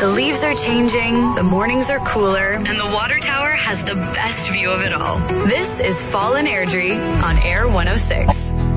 The leaves are changing, the mornings are cooler, and the water tower has the best view of it all. This is Fall in Airdrie on Air 106.